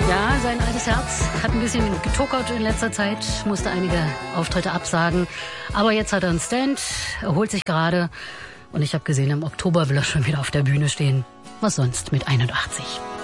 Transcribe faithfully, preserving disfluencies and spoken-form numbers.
Ja, sein altes Herz hat ein bisschen getuckert in letzter Zeit, musste einige Auftritte absagen. Aber jetzt hat er einen Stand, erholt sich gerade. Und ich habe gesehen, im Oktober will er schon wieder auf der Bühne stehen. Was sonst mit einundachtzig.